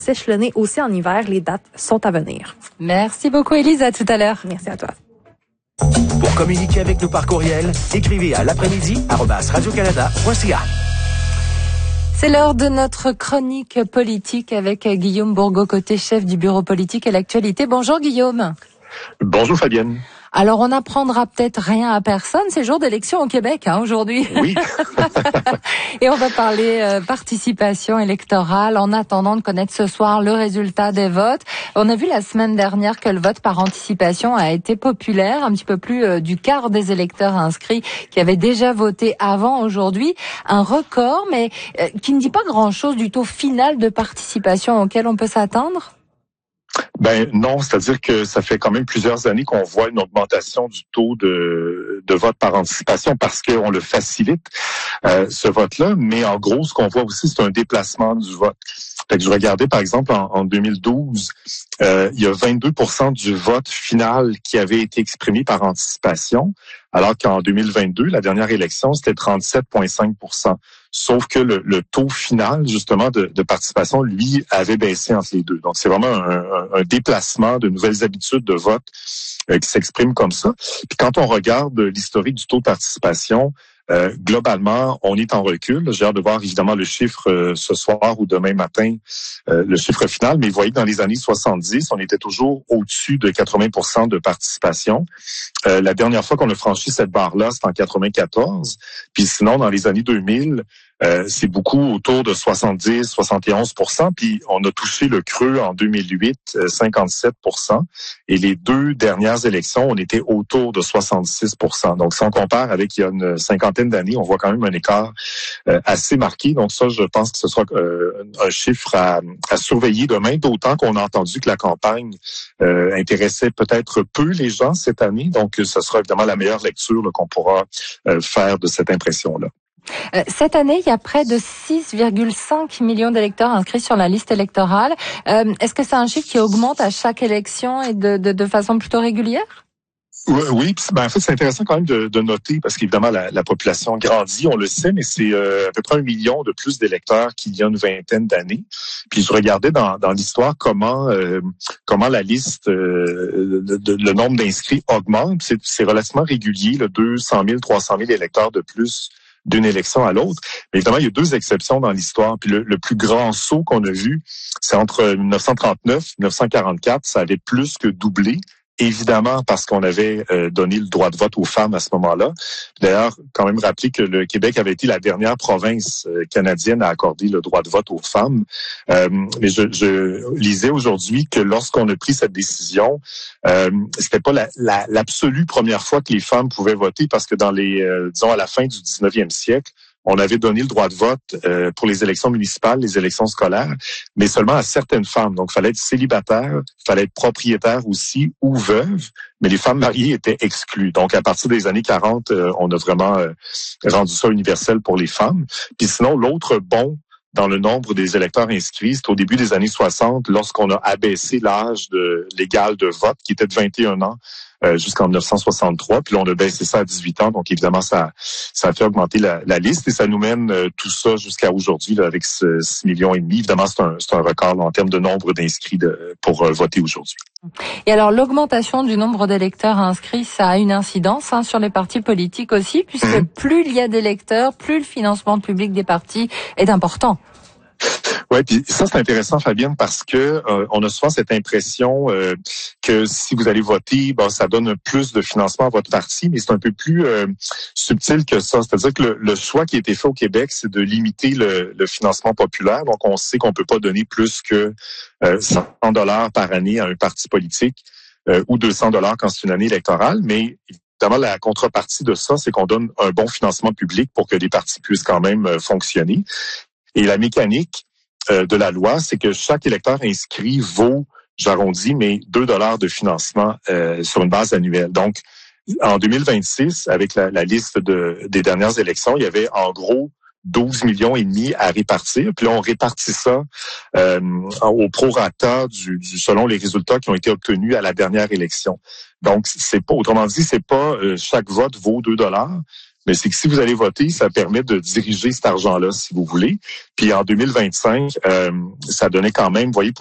s'échelonner aussi en hiver. Les dates sont à venir. Merci beaucoup, Élise. À tout à l'heure. Merci à toi. Pour communiquer avec nous par courriel, écrivez à l'après-midi@radiocanada.ca. C'est l'heure de notre chronique politique avec Guillaume Bourgault-Côté, chef du bureau politique et l'actualité. Bonjour Guillaume. Bonjour Fabienne. Alors on n'apprendra peut-être rien à personne, c'est jour d'élection au Québec aujourd'hui. Oui. Et on va parler participation électorale en attendant de connaître ce soir le résultat des votes. On a vu la semaine dernière que le vote par anticipation a été populaire, un petit peu plus du quart des électeurs inscrits qui avaient déjà voté avant aujourd'hui. Un record, mais qui ne dit pas grand-chose du taux final de participation auquel on peut s'attendre. Ben non, c'est-à-dire que ça fait quand même plusieurs années qu'on voit une augmentation du taux de vote par anticipation parce qu'on le facilite, ce vote-là. Mais en gros, ce qu'on voit aussi, c'est un déplacement du vote. Fait que je regardais, par exemple, en 2012, il y a 22% du vote final qui avait été exprimé par anticipation, alors qu'en 2022, la dernière élection, c'était 37,5%. Sauf que le taux final, justement, de participation, lui, avait baissé entre les deux. Donc, c'est vraiment un déplacement de nouvelles habitudes de vote qui s'exprime comme ça. Puis quand on regarde l'historique du taux de participation, globalement, on est en recul. J'ai hâte de voir évidemment le chiffre ce soir ou demain matin, le chiffre final. Mais vous voyez que dans les années 70, on était toujours au-dessus de 80% de participation. La dernière fois qu'on a franchi cette barre-là, c'était en 94. Puis sinon, dans les années 2000, c'est beaucoup autour de 70-71%. Puis on a touché le creux en 2008, 57%. Et les deux dernières élections, on était autour de 66%. Donc si on compare avec il y a une cinquantaine d'années, on voit quand même un écart assez marqué. Donc ça, je pense que ce sera un chiffre à surveiller demain, d'autant qu'on a entendu que la campagne intéressait peut-être peu les gens cette année. Donc ce sera évidemment la meilleure lecture là, qu'on pourra faire de cette impression-là. Cette année, il y a près de 6,5 millions d'électeurs inscrits sur la liste électorale. Est-ce que c'est un chiffre qui augmente à chaque élection et de façon plutôt régulière? Oui, ben en fait c'est intéressant quand même de noter parce qu'évidemment la population grandit, on le sait, mais c'est à peu près 1 million de plus d'électeurs qu'il y a une vingtaine d'années. Puis je regardais dans l'histoire comment la liste, le nombre d'inscrits augmente. C'est relativement régulier, 200 000, 300 000 électeurs de plus d'une élection à l'autre. Mais évidemment, il y a deux exceptions dans l'histoire. Puis le plus grand saut qu'on a vu, c'est entre 1939 et 1944. Ça avait plus que doublé. Évidemment, parce qu'on avait donné le droit de vote aux femmes à ce moment-là. D'ailleurs, quand même rappeler que le Québec avait été la dernière province canadienne à accorder le droit de vote aux femmes. Mais je lisais aujourd'hui que lorsqu'on a pris cette décision, c'était pas l'absolue première fois que les femmes pouvaient voter, parce que dans disons à la fin du 19e siècle, on avait donné le droit de vote pour les élections municipales, les élections scolaires, mais seulement à certaines femmes. Donc, il fallait être célibataire, il fallait être propriétaire aussi ou veuve, mais les femmes mariées étaient exclues. Donc, à partir des années 40, on a vraiment rendu ça universel pour les femmes. Puis sinon, l'autre bond dans le nombre des électeurs inscrits, c'est au début des années 60, lorsqu'on a abaissé l'âge légal de vote, qui était de 21 ans, jusqu'en 1963, puis là, on a baissé ça à 18 ans, donc évidemment, ça a fait augmenter la liste, et ça nous mène tout ça jusqu'à aujourd'hui, là, avec 6,5 millions. Évidemment, c'est un record là, en termes de nombre d'inscrits pour voter aujourd'hui. Et alors, l'augmentation du nombre d'électeurs inscrits, ça a une incidence sur les partis politiques aussi, puisque plus il y a d'électeurs, plus le financement public des partis est important. Ouais, puis ça c'est intéressant, Fabienne, parce que on a souvent cette impression que si vous allez voter, ça donne plus de financement à votre parti, mais c'est un peu plus subtil que ça. C'est-à-dire que le choix qui a été fait au Québec, c'est de limiter le financement populaire. Donc on sait qu'on peut pas donner plus que $100 par année à un parti politique ou $200 quand c'est une année électorale, mais évidemment, la contrepartie de ça, c'est qu'on donne un bon financement public pour que les partis puissent quand même fonctionner. Et la mécanique de la loi, c'est que chaque électeur inscrit vaut, j'arrondis, mais $2 de financement sur une base annuelle. Donc, en 2026, avec la liste des dernières élections, il y avait en gros 12,5 millions à répartir. Puis là, on répartit ça au prorata selon les résultats qui ont été obtenus à la dernière élection. Donc, autrement dit, c'est pas chaque vote vaut $2, mais c'est que si vous allez voter, ça permet de diriger cet argent-là, si vous voulez. Puis en 2025, ça donnait quand même, vous voyez,